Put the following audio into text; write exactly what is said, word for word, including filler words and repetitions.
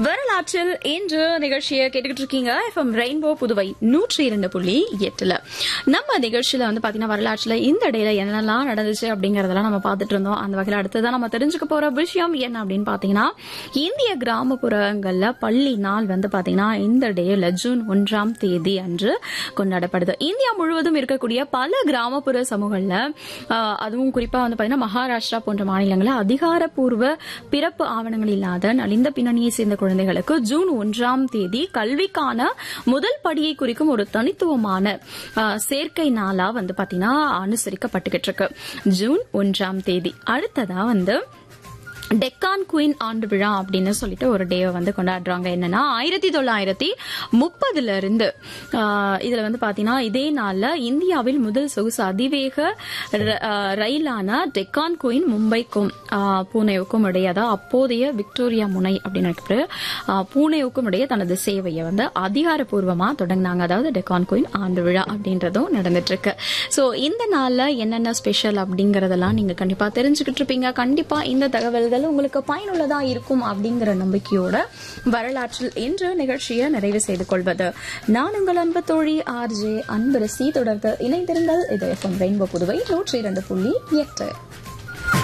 வரலாற்றில் இன்று நிகழ்ச்சியை கேட்டுக்கிட்டு இருக்கீங்க. எஃப்எம் ரெயின்போ புதுவை நூற்றி இரண்டு புள்ளி எட்டுல நம்ம நிகழ்ச்சியில வந்து பாத்தீங்கன்னா வரலாற்றுல இந்த இடையில என்னெல்லாம் நடந்துச்சு அப்படிங்கறதெல்லாம் நம்ம பாத்துட்டு இருந்தோம். அந்த வகையில அடுத்ததான் நம்ம தெரிஞ்சுக்க போற விஷயம் என்ன அப்படின்னு பாத்தீங்கன்னா, இந்திய கிராமப்புறங்கள்ல பள்ளி நாள் வந்து பாத்தீங்கன்னா இந்த டேல ஜூன் ஒன்றாம் தேதி அன்று கொண்டாடப்படுது. இந்தியா முழுவதும் இருக்கக்கூடிய பல கிராமப்புற சமூகங்கள்ல அதுவும் குறிப்பா வந்து பாத்தீங்கன்னா மகாராஷ்டிரா போன்ற மாநிலங்களில் அதிகாரப்பூர்வ பிறப்பு ஆவணங்கள் இல்லாத நலிந்த பின்னணியை சேர்ந்த குழந்தைகளுக்கு ஜூன் ஒன்றாம் தேதி கல்விக்கான முதல் படியை குறிக்கும் ஒரு தனித்துவமான சேர்க்கை நாளா வந்து பாத்தீங்கன்னா அனுசரிக்கப்பட்டுகிட்டு இருக்கு. ஜூன் ஒன்றாம் தேதி அடுத்ததா வந்து டெக்கான் குயின் ஆண்டு விழா அப்படின்னு சொல்லிட்டு ஒரு டே வந்து கொண்டாடுறாங்க. என்னன்னா ஆயிரத்தி தொள்ளாயிரத்தி முப்பதுல இருந்து இதுல வந்து பாத்தீங்கன்னா இதே நாள்ல இந்தியாவில் முதல் சொகுசு அதிவேக ரயிலான டெக்கான் குயின் மும்பைக்கும் பூனேவுக்கும் இடையே, அதாவது அப்போதைய விக்டோரியா முனை அப்படின்னு பூனேவுக்கும் இடையே தனது சேவையை வந்து அதிகாரப்பூர்வமா தொடங்கினாங்க. அதாவது டெக்கான் குயின் ஆண்டு விழா அப்படின்றதும் நடந்துட்டு இருக்கு. சோ இந்த நாள்ல என்னென்ன ஸ்பெஷல் அப்படிங்கறதெல்லாம் நீங்க கண்டிப்பா தெரிஞ்சுக்கிட்டு இருப்பீங்க. கண்டிப்பா இந்த தகவல்கள் உங்களுக்கு பயனுள்ளதா இருக்கும் அப்படிங்கிற நம்பிக்கையோட வரலாற்றில் இன்று நிகழ்ச்சியை நிறைவு செய்து கொள்வது நான் உங்கள் அன்பு தோழி ஆர்ஜே அன்பரசி. தொடர்ந்து இணைந்திருங்கள். இது எஃப்எம் ரெயின்போ புதுவை நூற்றி இரண்டு புள்ளி எட்டு.